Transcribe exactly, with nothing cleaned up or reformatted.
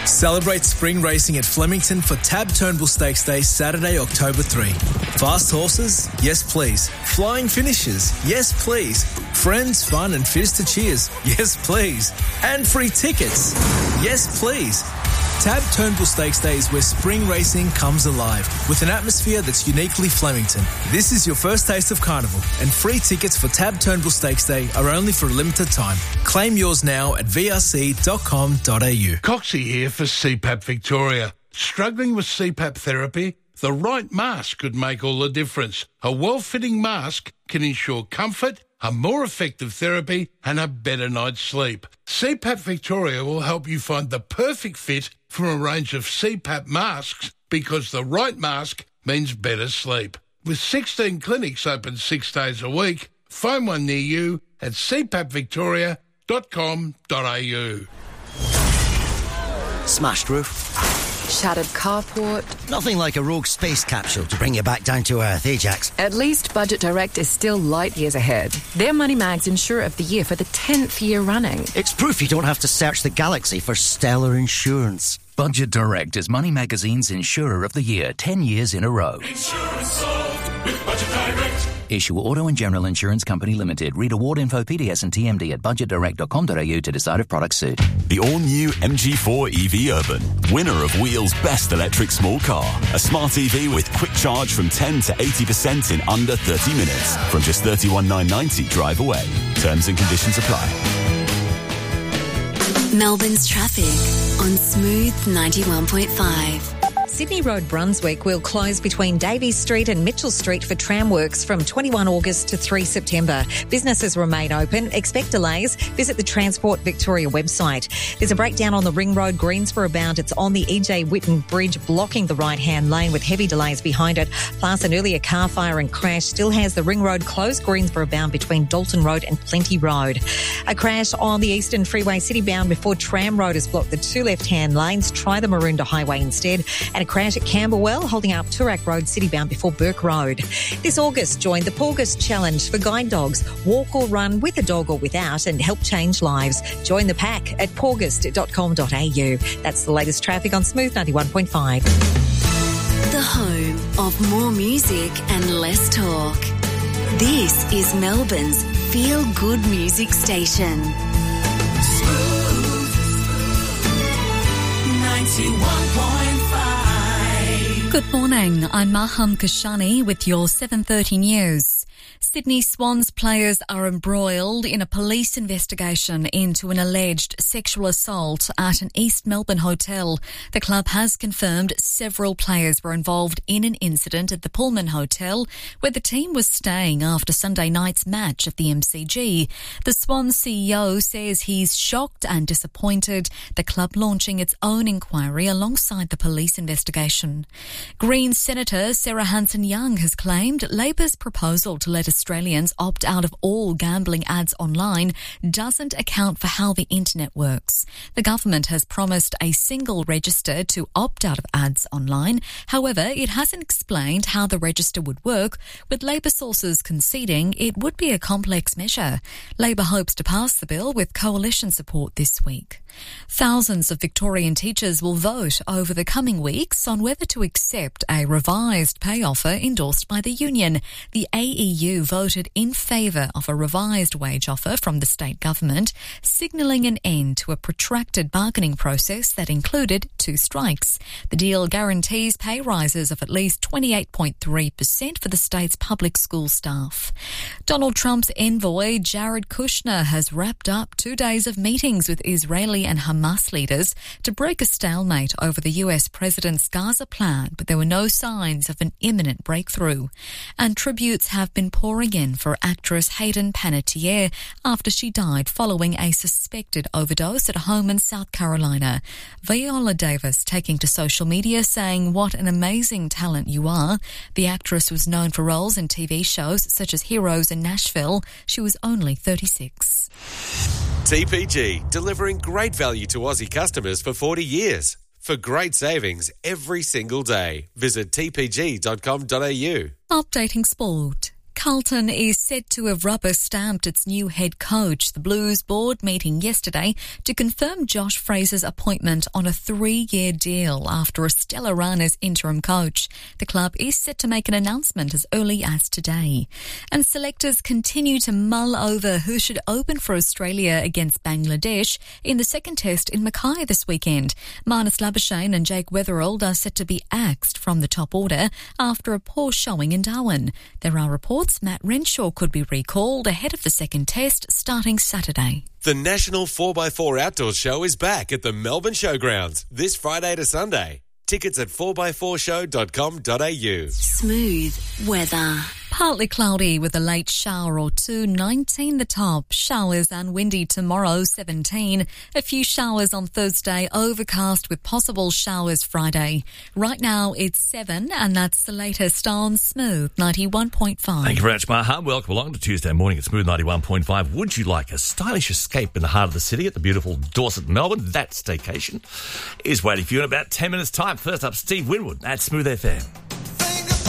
Celebrate spring racing at Flemington for Tab Turnbull Stakes Day, Saturday, October third. Fast horses? Yes, please. Flying finishes? Yes, please. Friends, fun and fizz to cheers? Yes, please. And free tickets? Yes, please. Tab Turnbull Stakes Day is where spring racing comes alive with an atmosphere that's uniquely Flemington. This is your first taste of carnival, and free tickets for Tab Turnbull Stakes Day are only for a limited time. Claim yours now at v r c dot com dot a u. Coxie here for C PAP Victoria. Struggling with C PAP therapy? The right mask could make all the difference. A well-fitting mask can ensure comfort, a more effective therapy and a better night's sleep. C PAP Victoria will help you find the perfect fit from a range of C PAP masks, because the right mask means better sleep. With sixteen clinics open six days a week, find one near you at c pap victoria dot com dot a u. Smashed roof. Shattered carport. Nothing like a rogue space capsule to bring you back down to earth, Ajax. At least Budget Direct is still light years ahead. They're Moneymag's Insurer of the Year for the tenth year running. It's proof you don't have to search the galaxy for stellar insurance. Budget Direct is Money Magazine's Insurer of the Year, ten years in a row. Insurance solved with Budget Direct. Issue Auto and General Insurance Company Limited. Read award info, P D S and T M D at budget direct dot com dot a u to decide if products suit. The all-new M G four E V Urban, winner of Wheel's best electric small car. A smart E V with quick charge from ten to eighty percent in under thirty minutes. From just thirty-one thousand nine hundred ninety drive away. Terms and conditions apply. Melbourne's traffic on Smooth ninety-one point five. Sydney Road Brunswick will close between Davies Street and Mitchell Street for tram works from twenty-first August to third September. Businesses remain open. Expect delays. Visit the Transport Victoria website. There's a breakdown on the Ring Road Greensboro bound. It's on the E J Whitten Bridge, blocking the right-hand lane with heavy delays behind it. Plus, an earlier car fire and crash still has the Ring Road closed Greensboro bound between Dalton Road and Plenty Road. A crash on the Eastern Freeway City bound before Tram Road has blocked the two left-hand lanes. Try the Maroondah Highway instead. And a crash at Camberwell, holding up Toorak Road citybound before Burke Road. This August, join the Porgus Challenge for guide dogs. Walk or run with a dog or without and help change lives. Join the pack at porgus dot com dot a u. That's the latest traffic on Smooth ninety-one point five. The home of more music and less talk. This is Melbourne's feel-good music station. Smooth ninety-one point five. Good morning, I'm Maham Kashani with your seven thirty news. Sydney Swans players are embroiled in a police investigation into an alleged sexual assault at an East Melbourne hotel. The club has confirmed several players were involved in an incident at the Pullman Hotel where the team was staying after Sunday night's match at the M C G. The Swans C E O says he's shocked and disappointed, the club launching its own inquiry alongside the police investigation. Greens Senator Sarah Hanson-Young has claimed Labor's proposal to let Australians opt out of all gambling ads online doesn't account for how the internet works. The government has promised a single register to opt out of ads online. However, it hasn't explained how the register would work, with Labor sources conceding it would be a complex measure. Labor hopes to pass the bill with coalition support this week. Thousands of Victorian teachers will vote over the coming weeks on whether to accept a revised pay offer endorsed by the union. The A E U voted in favour of a revised wage offer from the state government, signalling an end to a protracted bargaining process that included two strikes. The deal guarantees pay rises of at least twenty-eight point three percent for the state's public school staff. Donald Trump's envoy, Jared Kushner, has wrapped up two days of meetings with Israeli and Hamas leaders to break a stalemate over the U S president's Gaza plan, but there were no signs of an imminent breakthrough. And tributes have been pouring in for actress Hayden Panettiere after she died following a suspected overdose at a home in South Carolina. Viola Davis taking to social media saying, "What an amazing talent you are." The actress was known for roles in T V shows such as Heroes in Nashville. She was only thirty-six. T P G, delivering great value to Aussie customers for forty years. For great savings every single day, visit t p g dot com dot a u. Updating sport. Carlton is said to have rubber-stamped its new head coach. The Blues board meeting yesterday to confirm Josh Fraser's appointment on a three-year deal after a stellar run as interim coach. The club is set to make an announcement as early as today. And selectors continue to mull over who should open for Australia against Bangladesh in the second test in Mackay this weekend. Marnus Labuschagne and Jake Weatherald are set to be axed from the top order after a poor showing in Darwin. There are reports Matt Renshaw could be recalled ahead of the second test starting Saturday. The National four by four Outdoor Show is back at the Melbourne Showgrounds this Friday to Sunday. Tickets at four by four show dot com dot a u. Smooth weather. Partly cloudy with a late shower or two, nineteen the top. Showers and windy tomorrow, seventeen. A few showers on Thursday, overcast with possible showers Friday. Right now it's seven, and that's the latest on Smooth ninety-one point five. Thank you very much, Maha. Welcome along to Tuesday morning at Smooth ninety-one point five. Would you like a stylish escape in the heart of the city at the beautiful Dorset, Melbourne? That staycation is waiting for you in about ten minutes' time. First up, Steve Winwood at Smooth F M.